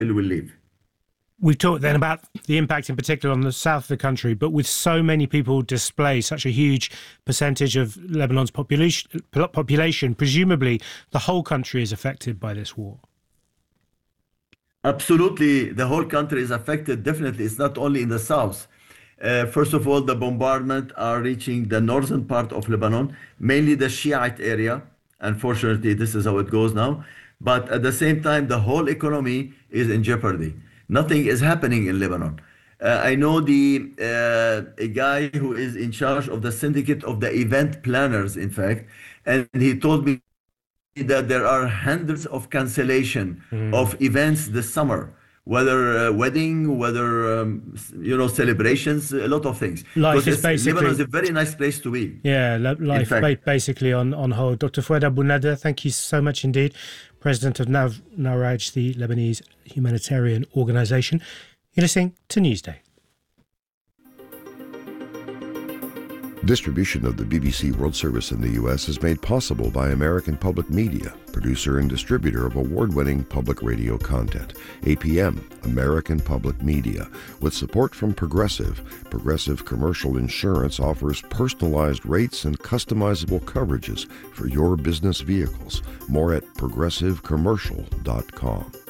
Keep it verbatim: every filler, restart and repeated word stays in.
will leave. We've talked then about the impact in particular on the south of the country, but with so many people displaced, such a huge percentage of Lebanon's population, population, presumably the whole country is affected by this war. Absolutely. The whole country is affected. Definitely. It's not only in the south. Uh, first of all, the bombardment are reaching the northern part of Lebanon, mainly the Shiite area. Unfortunately, this is how it goes now. But at the same time, the whole economy is in jeopardy. Nothing is happening in Lebanon. Uh, I know the uh, a guy who is in charge of the syndicate of the event planners, in fact, and he told me that there are hundreds of cancellation mm. of events this summer, whether uh, wedding, whether um, you know celebrations, a lot of things. Life is basically Lebanon is a very nice place to be. Yeah, life basically on on hold. Doctor Fouad Abou-Nada, thank you so much indeed. President of Nav Nawraj, the Lebanese humanitarian organisation. You're listening to Newsday. Distribution of the B B C World Service in the U S is made possible by American Public Media, producer and distributor of award-winning public radio content. A P M, American Public Media. With support from Progressive, Progressive Commercial Insurance offers personalized rates and customizable coverages for your business vehicles. More at progressive commercial dot com.